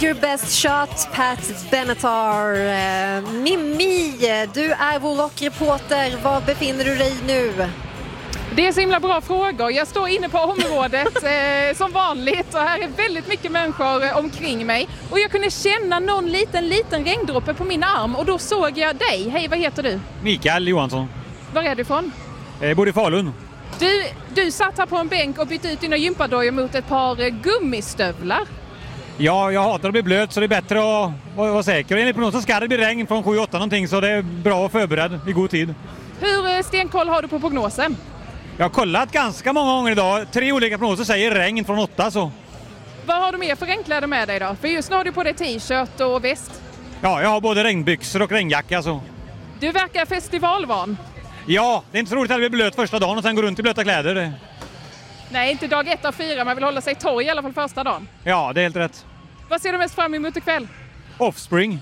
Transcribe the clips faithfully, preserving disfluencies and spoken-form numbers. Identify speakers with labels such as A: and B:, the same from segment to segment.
A: your best shot, Pat Benatar. Eh, Mimmi, du är vår rockreporter. Var befinner du dig nu?
B: Det är så himla bra frågor. Jag står inne på området eh, som vanligt och här är väldigt mycket människor eh, omkring mig. Och jag kunde känna någon liten, liten regndroppe på min arm och då såg jag dig. Hej, vad heter du?
C: Mikael Johansson.
B: Var är du ifrån?
C: Jag bor i Falun.
B: Du, du satt här på en bänk och bytte ut dina gympadojor mot ett par eh, gummistövlar.
C: Ja, jag hatar att bli blöt så det är bättre att vara, vara säker. Enligt prognosen ska det bli regn från sju åtta någonting så det är bra att förbereda i god tid.
B: Hur eh, stenkoll har du på prognosen?
C: Jag har kollat ganska många gånger idag. Tre olika prognoser säger regn från åtta så.
B: Vad har du mer för regnkläder med dig då? För just nu har du på dig t-shirt och väst.
C: Ja, jag har både regnbyxor och regnjacka så.
B: Du verkar festivalvan.
C: Ja, det är inte så roligt att bli blöt första dagen och sen gå runt i blöta kläder. Det...
B: Nej, inte dag ett av fyra. Man vill hålla sig torr i alla fall första dagen.
C: Ja, det är helt rätt.
B: Vad ser du mest fram emot ikväll?
C: Offspring.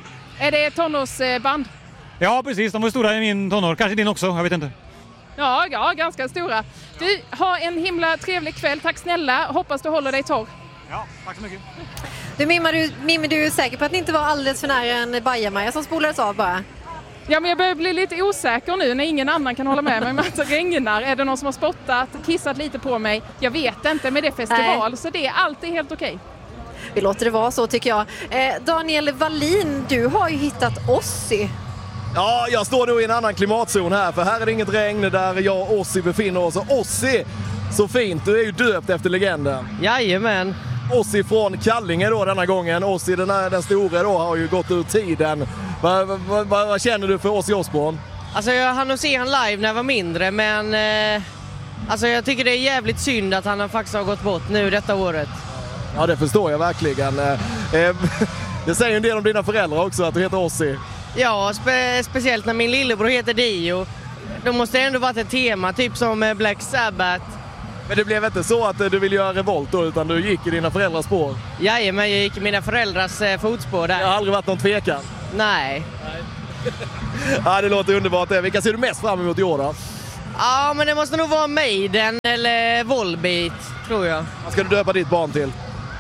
B: Är det tonårsband?
C: Ja, precis. De var stora i min tonår. Kanske din också, jag vet inte.
B: Ja, ja, ganska stora. Du, har en himla trevlig kväll. Tack snälla. Hoppas du håller dig torr.
C: Ja, tack så mycket.
A: Du, Mimma, du, Mimmi, du är säker på att ni inte var alldeles för nära en bajamaja som spolades av bara?
B: Ja, men jag börjar bli lite osäker nu när ingen annan kan hålla med mig med att det regnar. Är det någon som har spottat, kissat lite på mig? Jag vet inte, men det är festival. Nej. Så det är alltid helt okej.
A: Vi låter det vara så tycker jag. Eh, Daniel Wallin, du har ju hittat Ozzy.
D: Ja, jag står nu i en annan klimatzon här, för här är det inget regn där jag och Ozzy befinner oss. Och Ozzy, så fint, du är ju döpt efter legenden.
E: Jajamän.
D: Ozzy från Kallinge då denna gången. Ozzy, den, här, den stora då, har ju gått ur tiden. Vad va, va, va, va känner du för Ozzy Osbourne?
E: Alltså jag hann se han live när jag var mindre, men eh, alltså jag tycker det är jävligt synd att han faktiskt har gått bort nu detta året.
D: Ja, det förstår jag verkligen. Eh, det säger en del om dina föräldrar också, att du heter Ozzy.
E: Ja, spe- speciellt när min lillebror heter Dio. Då måste det ändå varit ett tema, typ som Black Sabbath.
D: Men det blev inte så att du ville göra revolt då, utan du gick i dina föräldrars spår?
E: Jajamän, jag gick i mina föräldrars eh, fotspår där.
D: Det har aldrig varit någon tvekan?
E: Nej.
D: Nej. Ja, det låter underbart. Vilka ser du mest fram emot i år då?
E: Ja, men det måste nog vara Maiden eller Volbeat, tror jag.
D: Vad ska du döpa ditt barn till?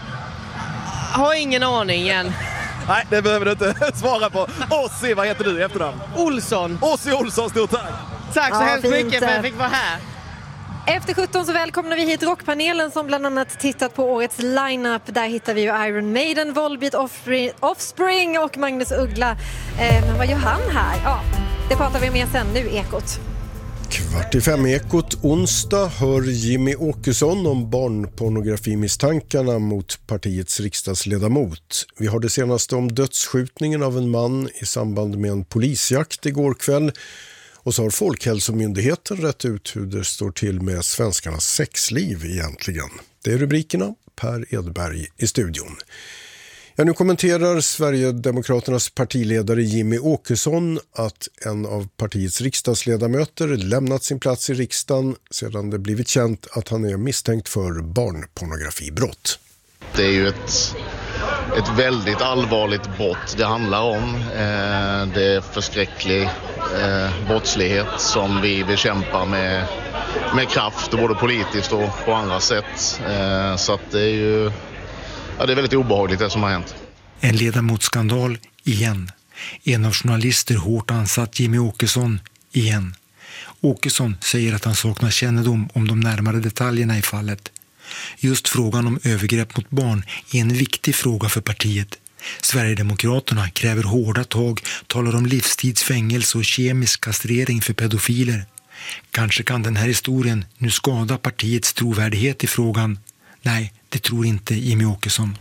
E: Har ingen aning än.
D: Nej, det behöver du inte svara på. Ozzy, vad heter du i efternamn?
E: Olsson.
D: Ozzy Olsson, stort tack.
E: Tack så
A: ja,
E: hemskt
A: fint.
E: mycket för att jag fick vara här.
A: Efter sjutton så välkomnar vi hit rockpanelen som bland annat tittat på årets lineup. Där hittar vi ju Iron Maiden, Volbeat, Offspring och Magnus Uggla. Eh, men vad gör han här? Ja, det pratar vi med sen nu, Ekot.
F: Kvart i fem Ekot onsdag hör Jimmy Åkesson om barnpornografimisstankarna mot partiets riksdagsledamot. Vi har det senaste om dödsskjutningen av en man i samband med en polisjakt igår kväll. Och så har Folkhälsomyndigheten rätt ut hur det står till med svenskarnas sexliv egentligen. Det är rubrikerna. Per Edberg i studion. Ja, nu kommenterar Sverigedemokraternas partiledare Jimmy Åkesson att en av partiets riksdagsledamöter lämnat sin plats i riksdagen sedan det blivit känt att han är misstänkt för barnpornografibrott.
G: Det är ju ett, ett väldigt allvarligt brott det handlar om. Eh, det är förskräcklig eh, brottslighet som vi bekämpar med, med kraft, både politiskt och på andra sätt. Eh, så att det är ju ja, det är väldigt obehagligt det som har hänt.
H: En ledamotsskandal igen. En av journalister hårt ansatt Jimmy Åkesson igen. Åkesson säger att han saknar kännedom om de närmare detaljerna i fallet. Just frågan om övergrepp mot barn är en viktig fråga för partiet. Sverigedemokraterna kräver hårda tag, talar om livstidsfängelse och kemisk kastrering för pedofiler. Kanske kan den här historien nu skada partiets trovärdighet i frågan. Nej, det tror inte Jimmy Åkesson.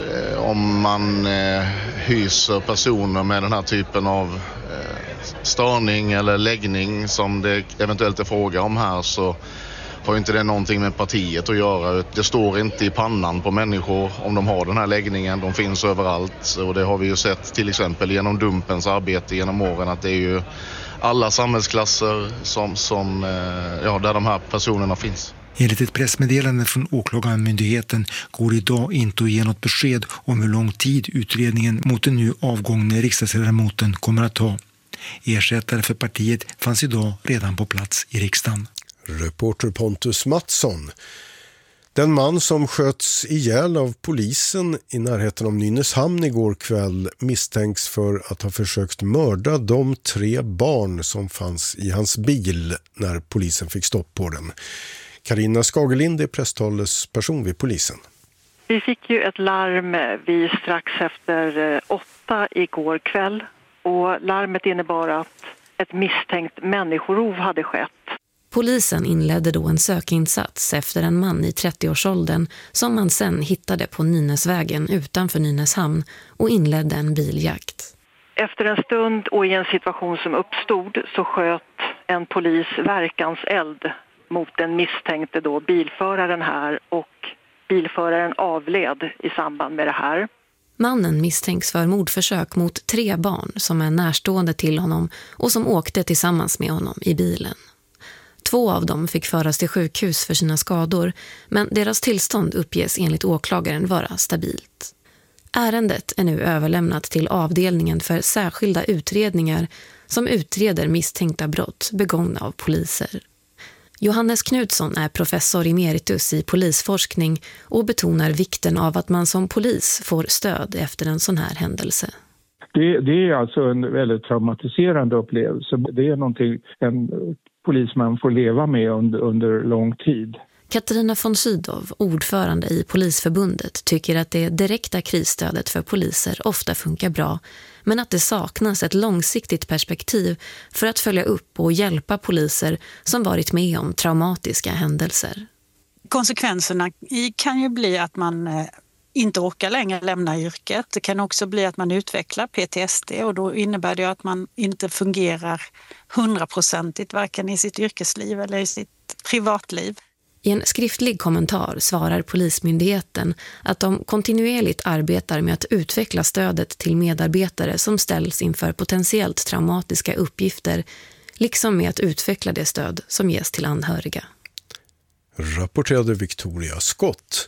G: Om man eh, hyser personer med den här typen av eh, störning eller läggning som det eventuellt är fråga om här, så har inte det någonting med partiet att göra. Det står inte i pannan på människor om de har den här läggningen. De finns överallt, och det har vi ju sett till exempel genom Dumpens arbete genom åren, att det är ju alla samhällsklasser som, som, eh, ja, där de här personerna finns.
H: Enligt ett pressmeddelande från åklagarmyndigheten går idag inte att ge något besked om hur lång tid utredningen mot den nu avgångne riksdagsledamoten kommer att ta. Ersättare för partiet fanns idag redan på plats i riksdagen.
F: Reporter Pontus Mattsson. Den man som sköts ihjäl av polisen i närheten av Nynäshamn igår kväll misstänks för att ha försökt mörda de tre barn som fanns i hans bil när polisen fick stopp på den. Carina Skagelind är presstalesperson vid polisen.
I: Vi fick ju ett larm vid strax efter åtta igår kväll och larmet innebar att ett misstänkt människorov hade skett.
J: Polisen inledde då en sökinsats efter en man i trettioårsåldern som man sen hittade på Nynäsvägen utanför Nynäshamn och inledde en biljakt.
I: Efter en stund och i en situation som uppstod så sköt en polis verkanseld mot den misstänkte då bilföraren här och bilföraren avled i samband med det här.
J: Mannen misstänks för mordförsök mot tre barn som är närstående till honom och som åkte tillsammans med honom i bilen. Två av dem fick föras till sjukhus för sina skador, men deras tillstånd uppges enligt åklagaren vara stabilt. Ärendet är nu överlämnat till avdelningen för särskilda utredningar som utreder misstänkta brott begångna av poliser. Johannes Knutsson är professor emeritus i polisforskning och betonar vikten av att man som polis får stöd efter en sån här händelse.
K: Det, det är alltså en väldigt traumatiserande upplevelse. Det är någonting en polisman får leva med under, under lång tid.
J: Katarina von Sydow, ordförande i Polisförbundet, tycker att det direkta krisstödet för poliser ofta funkar bra, men att det saknas ett långsiktigt perspektiv för att följa upp och hjälpa poliser som varit med om traumatiska händelser.
L: Konsekvenserna kan ju bli att man inte orkar längre lämna yrket. Det kan också bli att man utvecklar P T S D och då innebär det att man inte fungerar hundraprocentigt varken i sitt yrkesliv eller i sitt privatliv.
J: I en skriftlig kommentar svarar Polismyndigheten att de kontinuerligt arbetar med att utveckla stödet till medarbetare som ställs inför potentiellt traumatiska uppgifter, liksom med att utveckla det stöd som ges till anhöriga.
F: Rapporterade Victoria Scott.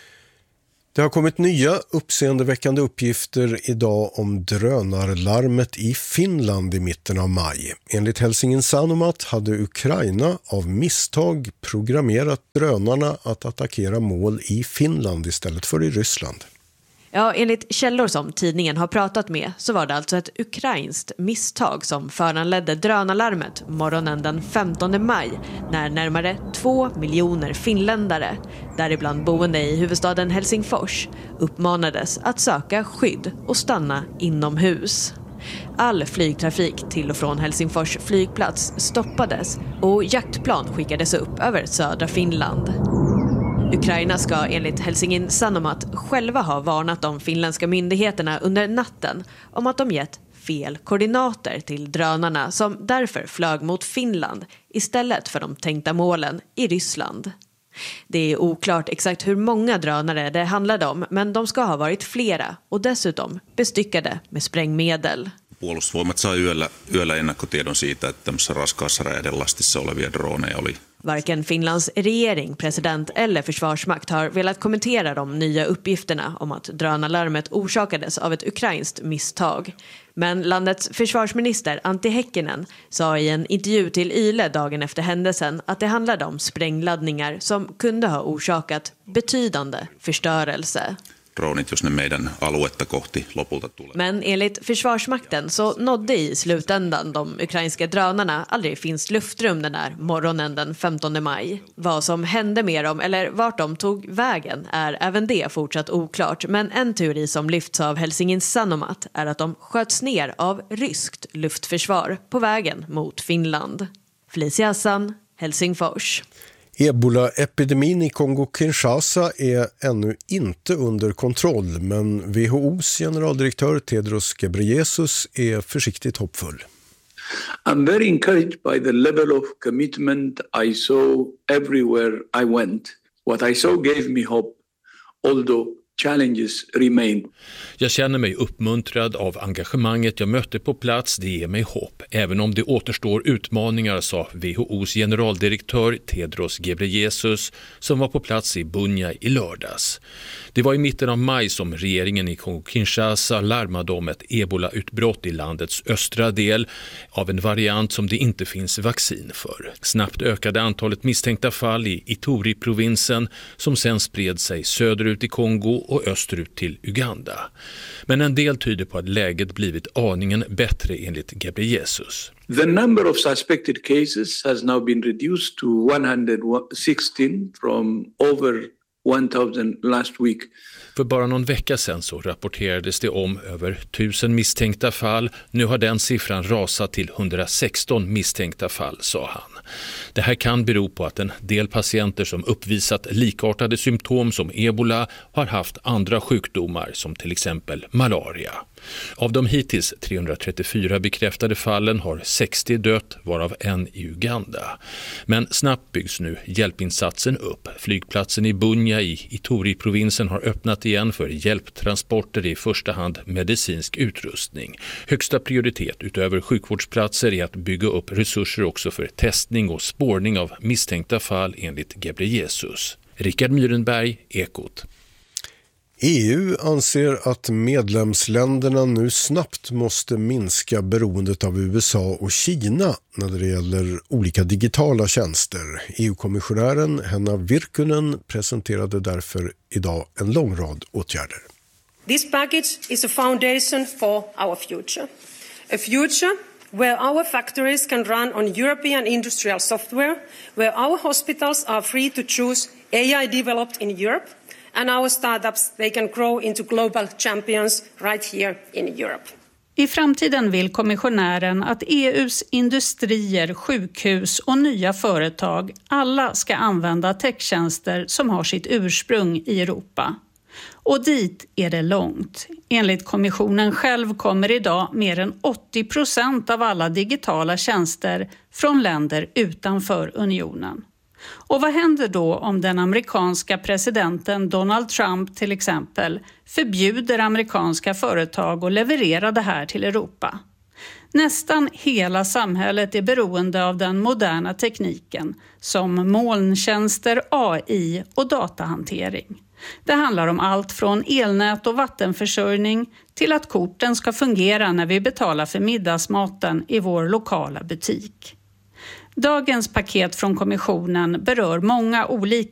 F: Det har kommit nya uppseendeväckande uppgifter idag om drönarlarmet i Finland i mitten av maj. Enligt Helsingin Sanomat hade Ukraina av misstag programmerat drönarna att attackera mål i Finland istället för i Ryssland.
M: Ja, enligt källor som tidningen har pratat med så var det alltså ett ukrainskt misstag som föranledde drönarlarmet morgonen den femtonde maj när närmare två miljoner finländare, däribland boende i huvudstaden Helsingfors, uppmanades att söka skydd och stanna inomhus. All flygtrafik till och från Helsingfors flygplats stoppades och jaktplan skickades upp över södra Finland. Ukraina ska enligt Helsingin Sanomat själva ha varnat de finländska myndigheterna under natten om att de gett fel koordinater till drönarna som därför flög mot Finland istället för de tänkta målen i Ryssland. Det är oklart exakt hur många drönare det handlade om, men de ska ha varit flera och dessutom bestyckade med sprängmedel.
N: Puolustusvoimat sai yöllä, yöllä ennakkotiedon siitä, että tämmöisessä raskaassa räjähdelastissa olevia droneja oli.
M: Varken Finlands regering, president eller försvarsmakt har velat kommentera de nya uppgifterna om att drönarlarmet orsakades av ett ukrainskt misstag. Men landets försvarsminister Antti Häkkinen sa i en intervju till Yle dagen efter händelsen att det handlade om sprängladdningar som kunde ha orsakat betydande förstörelse.
N: Dronit, jos ne meidän aluetta kohti lopulta tulee.
M: Men enligt försvarsmakten så nådde i slutändan de ukrainska drönarna aldrig finns luftrum den här morgonen den femtonde maj. Vad som hände med dem eller vart de tog vägen är även det fortsatt oklart. Men en teori som lyfts av Helsingin Sanomat är att de sköts ner av ryskt luftförsvar på vägen mot Finland. Felicia Hassan, Helsingfors.
F: Ebola-epidemin i Kongo-Kinshasa är ännu inte under kontroll, men W H O:s generaldirektör Tedros Ghebreyesus är försiktigt hoppfull.
O: I'm very encouraged by the level of commitment I saw everywhere I went. What I saw gave me hope, although challenges remain.
P: Jag känner mig uppmuntrad av engagemanget jag mötte på plats. Det ger mig hopp. Även om det återstår utmaningar, sa W H O:s generaldirektör Tedros Ghebreyesus som var på plats i Bunia i lördags. Det var i mitten av maj som regeringen i Kongo-Kinshasa larmade om ett ebola-utbrott i landets östra del av en variant som det inte finns vaccin för. Snabbt ökade antalet misstänkta fall i Ituri-provinsen som sen spred sig söderut i Kongo och österut till Uganda. Men en del tyder på att läget blivit aningen bättre enligt Ghebreyesus.
O: The number of suspected cases has now been reduced to one hundred sixteen from over one thousand last week.
P: För bara någon vecka sedan så rapporterades det om över tusen misstänkta fall. Nu har den siffran rasat till hundrasexton misstänkta fall, sa han. Det här kan bero på att en del patienter som uppvisat likartade symptom som ebola har haft andra sjukdomar som till exempel malaria. Av de hittills trehundratrettiofyra bekräftade fallen har sextio dött, varav en i Uganda. Men snabbt byggs nu hjälpinsatsen upp. Flygplatsen i Bunia i Ituri-provinsen har öppnat igen för hjälptransporter, i första hand medicinsk utrustning. Högsta prioritet utöver sjukvårdsplatser är att bygga upp resurser också för testning och spårning av misstänkta fall enligt Ghebreyesus. Rickard Myrenberg, Ekot.
F: E U anser att medlemsländerna nu snabbt måste minska beroendet av U S A och Kina när det gäller olika digitala tjänster. E U-kommissionären Henna Virkkunen presenterade därför idag en lång rad åtgärder.
Q: This package is a foundation for our future. A future where our factories can run on European industrial software, where our hospitals are free to choose A I developed in Europe, and our startups, they can grow into global champions right here in Europe.
L: I framtiden vill kommissionären att E U:s industrier, sjukhus och nya företag alla ska använda techtjänster som har sitt ursprung i Europa. Och dit är det långt. Enligt kommissionen själv kommer idag mer än åttio procent av alla digitala tjänster från länder utanför unionen. Och vad händer då om den amerikanska presidenten Donald Trump till exempel förbjuder amerikanska företag att leverera det här till Europa? Nästan hela samhället är beroende av den moderna tekniken som molntjänster, A I och datahantering. Det handlar om allt från elnät och vattenförsörjning till att korten ska fungera när vi betalar för middagsmaten i vår lokala butik. Dagens paket från kommissionen berör många olika